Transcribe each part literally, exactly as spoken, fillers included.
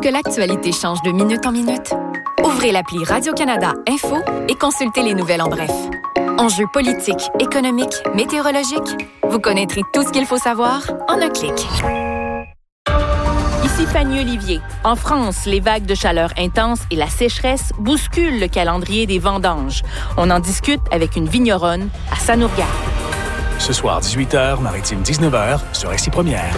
que l'actualité change de minute en minute? Ouvrez l'appli Radio-Canada Info et consultez les nouvelles en bref. Enjeux politiques, économiques, météorologiques, vous connaîtrez tout ce qu'il faut savoir en un clic. Ici Fanny Olivier. En France, les vagues de chaleur intense et la sécheresse bousculent le calendrier des vendanges. On en discute avec une vigneronne à Sanourgade. Ce soir, dix-huit heures, Maritime dix-neuf heures, sur R C Première.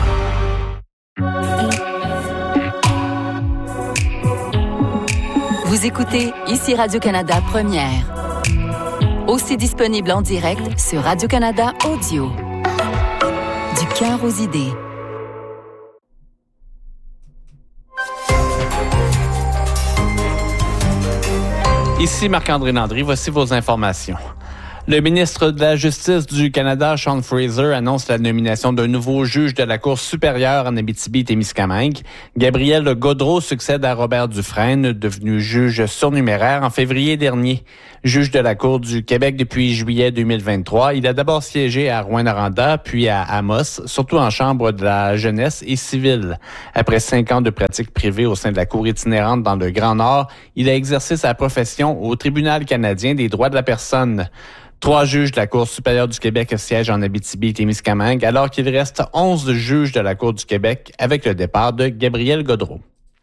Vous écoutez ici Radio-Canada Première. Aussi disponible en direct sur Radio-Canada Audio. Du cœur aux idées. Ici Marc-André Landry, voici vos informations. Le ministre de la Justice du Canada, Sean Fraser, annonce la nomination d'un nouveau juge de la Cour supérieure en Abitibi-Témiscamingue. Gabriel Gaudreault succède à Robert Dufresne, devenu juge surnuméraire en février dernier. Juge de la Cour du Québec depuis juillet deux mille vingt-trois, il a d'abord siégé à Rouyn-Noranda, puis à Amos, surtout en chambre de la jeunesse et civile. Après cinq ans de pratique privée au sein de la Cour itinérante dans le Grand Nord, il a exercé sa profession au Tribunal canadien des droits de la personne. Trois juges de la Cour supérieure du Québec siègent en Abitibi-Témiscamingue, alors qu'il reste onze juges de la Cour du Québec avec le départ de Gabriel Gaudreault.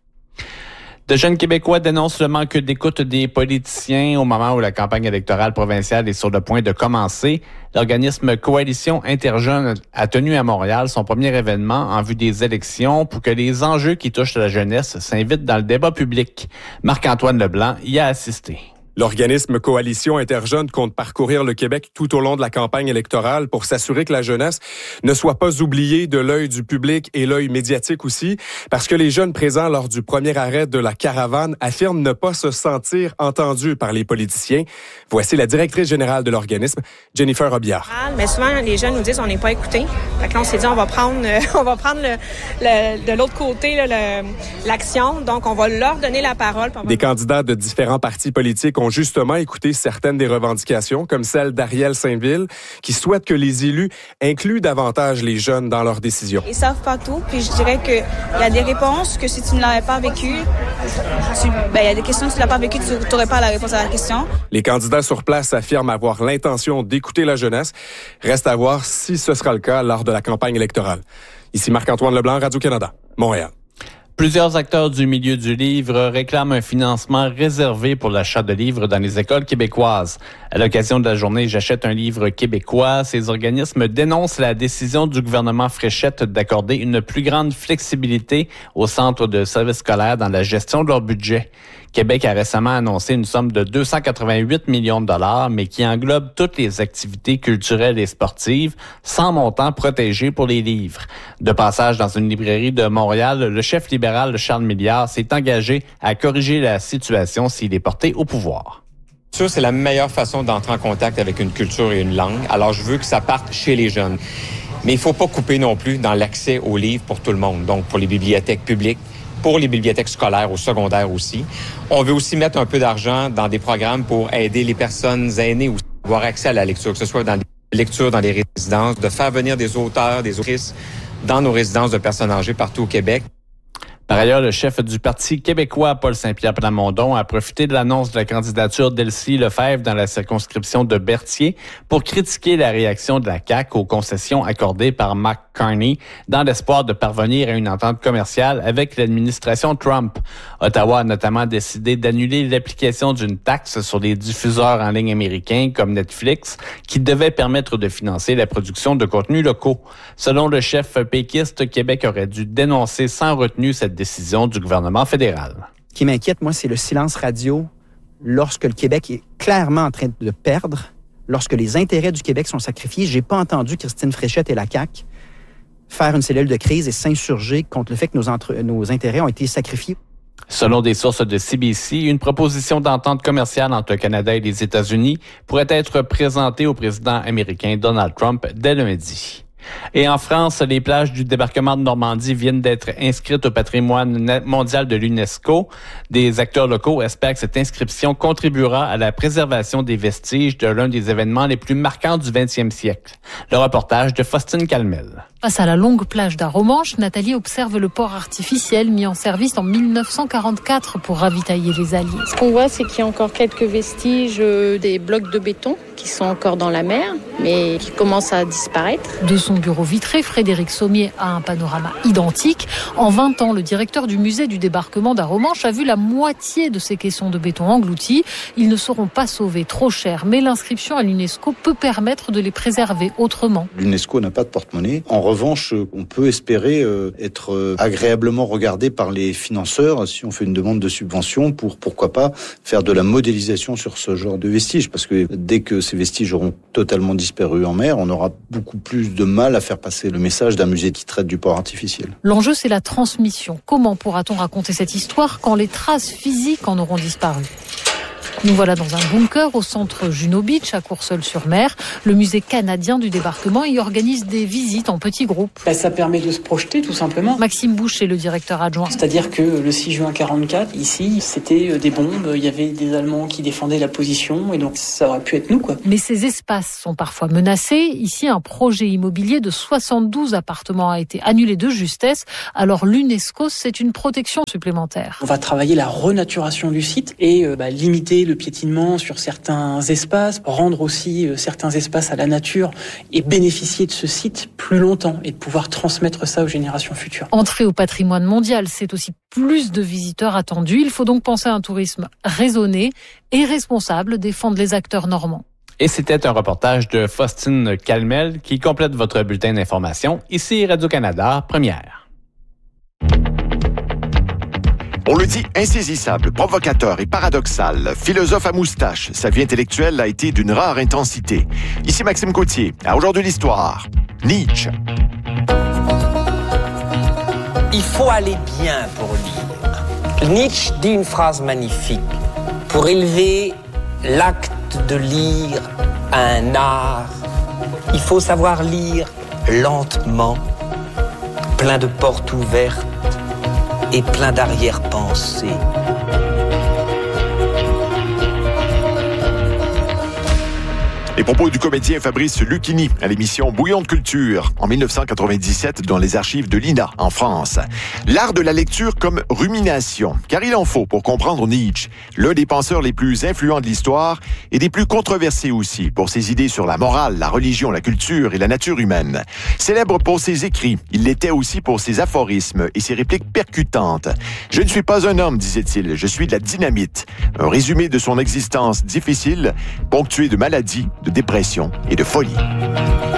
De jeunes Québécois dénoncent le manque d'écoute des politiciens au moment où la campagne électorale provinciale est sur le point de commencer. L'organisme Coalition Interjeunes a tenu à Montréal son premier événement en vue des élections pour que les enjeux qui touchent la jeunesse s'invitent dans le débat public. Marc-Antoine Leblanc y a assisté. L'organisme Coalition Interjeunes compte parcourir le Québec tout au long de la campagne électorale pour s'assurer que la jeunesse ne soit pas oubliée de l'œil du public et l'œil médiatique aussi, parce que les jeunes présents lors du premier arrêt de la caravane affirment ne pas se sentir entendus par les politiciens. Voici la directrice générale de l'organisme, Jennifer Robillard. Mais souvent, les jeunes nous disent on n'est pas écoutés. Fait que là, on s'est dit on va prendre, euh, on va prendre le, le, de l'autre côté là, le, l'action. Donc, on va leur donner la parole. Des candidats de différents partis politiques ont justement écouté certaines des revendications, comme celle d'Ariel Saint-Ville, qui souhaite que les élus incluent davantage les jeunes dans leurs décisions. Ils savent pas tout, puis je dirais qu'il y a des réponses que si tu ne l'avais pas vécu, tu, ben, il y a des questions que tu ne l'as pas vécu, tu n'aurais pas la réponse à la question. Les candidats sur place affirment avoir l'intention d'écouter la jeunesse. Reste à voir si ce sera le cas lors de la campagne électorale. Ici Marc-Antoine Leblanc, Radio-Canada, Montréal. Plusieurs acteurs du milieu du livre réclament un financement réservé pour l'achat de livres dans les écoles québécoises. À l'occasion de la journée « J'achète un livre québécois », ces organismes dénoncent la décision du gouvernement Fréchette d'accorder une plus grande flexibilité aux centres de services scolaires dans la gestion de leur budget. Québec a récemment annoncé une somme de deux cent quatre-vingt-huit millions de dollars, mais qui englobe toutes les activités culturelles et sportives, sans montant protégé pour les livres. De passage dans une librairie de Montréal, le chef libéral Charles Milliard s'est engagé à corriger la situation s'il est porté au pouvoir. Ça, c'est la meilleure façon d'entrer en contact avec une culture et une langue. Alors, je veux que ça parte chez les jeunes. Mais il ne faut pas couper non plus dans l'accès aux livres pour tout le monde, donc pour les bibliothèques publiques, pour les bibliothèques scolaires au secondaire aussi. On veut aussi mettre un peu d'argent dans des programmes pour aider les personnes aînées aussi à avoir accès à la lecture, que ce soit dans les lectures dans les résidences, de faire venir des auteurs, des autrices dans nos résidences de personnes âgées partout au Québec. Par ailleurs, le chef du Parti québécois, Paul Saint-Pierre Plamondon, a profité de l'annonce de la candidature d'Elsie Lefebvre dans la circonscription de Berthier pour critiquer la réaction de la C A Q aux concessions accordées par Mark Carney dans l'espoir de parvenir à une entente commerciale avec l'administration Trump. Ottawa a notamment décidé d'annuler l'application d'une taxe sur les diffuseurs en ligne américains comme Netflix qui devait permettre de financer la production de contenus locaux. Selon le chef péquiste, Québec aurait dû dénoncer sans retenue cette décision du gouvernement fédéral. Ce qui m'inquiète, moi, c'est le silence radio lorsque le Québec est clairement en train de perdre, lorsque les intérêts du Québec sont sacrifiés. J'ai pas entendu Christine Fréchette et la C A Q faire une cellule de crise et s'insurger contre le fait que nos, entre... nos intérêts ont été sacrifiés. Selon des sources de C B C, une proposition d'entente commerciale entre le Canada et les États-Unis pourrait être présentée au président américain Donald Trump dès lundi. Et en France, les plages du débarquement de Normandie viennent d'être inscrites au patrimoine mondial de l'UNESCO. Des acteurs locaux espèrent que cette inscription contribuera à la préservation des vestiges de l'un des événements les plus marquants du vingtième siècle. Le reportage de Faustine Calmel. Face à la longue plage d'Arromanches, Nathalie observe le port artificiel mis en service en dix-neuf cent quarante-quatre pour ravitailler les Alliés. Ce qu'on voit, c'est qu'il y a encore quelques vestiges des blocs de béton qui sont encore dans la mer, mais qui commencent à disparaître. De son bureau vitré, Frédéric Sommier a un panorama identique. En vingt ans, le directeur du musée du débarquement d'Arromanches a vu la moitié de ces caissons de béton engloutis. Ils ne seront pas sauvés, trop cher, mais l'inscription à l'UNESCO peut permettre de les préserver autrement. L'UNESCO n'a pas de porte-monnaie. En revanche, on peut espérer être agréablement regardé par les financeurs si on fait une demande de subvention pour, pourquoi pas, faire de la modélisation sur ce genre de vestiges. Parce que dès que ces vestiges auront totalement disparu en mer, on aura beaucoup plus de mal à faire passer le message d'un musée qui traite du port artificiel. L'enjeu, c'est la transmission. Comment pourra-t-on raconter cette histoire quand les traces physiques en auront disparu ? Nous voilà dans un bunker au centre Juno Beach, à Courseulles-sur-Mer. Le musée canadien du débarquement y organise des visites en petits groupes. Ben, ça permet de se projeter, tout simplement. Maxime Boucher, le directeur adjoint. C'est-à-dire que le six juin quarante-quatre, ici, c'était des bombes. Il y avait des Allemands qui défendaient la position, et donc ça aurait pu être nous, quoi. Mais ces espaces sont parfois menacés. Ici, un projet immobilier de soixante-douze appartements a été annulé de justesse. Alors l'UNESCO, c'est une protection supplémentaire. On va travailler la renaturation du site et euh, bah, limiter le piétinement sur certains espaces, rendre aussi euh, certains espaces à la nature et bénéficier de ce site plus longtemps et de pouvoir transmettre ça aux générations futures. Entrer au patrimoine mondial, c'est aussi plus de visiteurs attendus. Il faut donc penser à un tourisme raisonné et responsable, défendre les acteurs normands. Et c'était un reportage de Faustine Calmel qui complète votre bulletin d'information. Ici Radio-Canada, première. On le dit insaisissable, provocateur et paradoxal, philosophe à moustache, sa vie intellectuelle a été d'une rare intensité. Ici Maxime Gauthier, à Aujourd'hui l'Histoire. Nietzsche. Il faut aller bien pour lire. Nietzsche dit une phrase magnifique. Pour élever l'acte de lire à un art, il faut savoir lire lentement, plein de portes ouvertes et plein d'arrière-pensées. Les propos du comédien Fabrice Lucchini à l'émission Bouillon de culture en dix-neuf cent quatre-vingt-dix-sept dans les archives de l'I N A en France. L'art de la lecture comme rumination, car il en faut pour comprendre Nietzsche, l'un des penseurs les plus influents de l'histoire et des plus controversés aussi pour ses idées sur la morale, la religion, la culture et la nature humaine. Célèbre pour ses écrits, il l'était aussi pour ses aphorismes et ses répliques percutantes. « Je ne suis pas un homme, disait-il, je suis de la dynamite. » Un résumé de son existence difficile, ponctué de maladies, de dépression et de folie.